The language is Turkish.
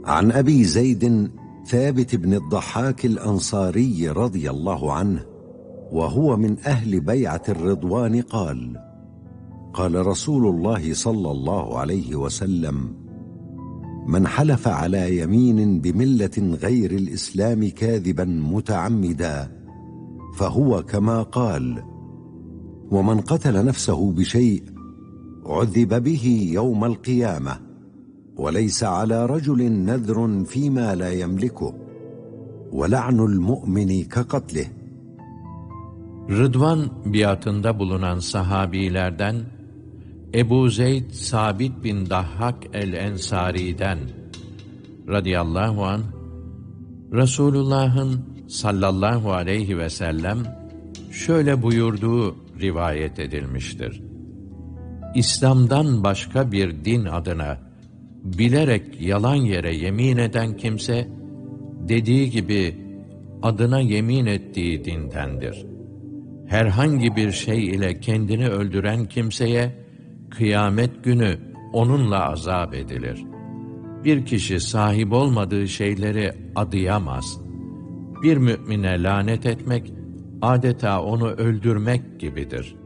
عن أبي زيد ثابت بن الضحاك الأنصاري رضي الله عنه وهو من أهل بيعة الرضوان قال: قال رسول الله صلى الله عليه وسلم: من حلف على يمين بملة غير الإسلام كاذبا متعمدا فهو كما قال، ومن قتل نفسه بشيء عذب به يوم القيامة، وليس على رجل نذر فيما لا يملكه، ولعن المؤمن كقتله. Rıdvan biatında bulunan sahabilerden Ebu Zeyd Sabit bin Dahhak el-Ensari'den radıyallahu anh, Resulullah'ın sallallahu aleyhi ve sellem şöyle buyurduğu rivayet edilmiştir: İslam'dan başka bir din adına bilerek yalan yere yemin eden kimse, dediği gibi adına yemin ettiği dindendir. Herhangi bir şey ile kendini öldüren kimseye, kıyamet günü onunla azap edilir. Bir kişi sahip olmadığı şeyleri adayamaz. Bir mümine lanet etmek, adeta onu öldürmek gibidir.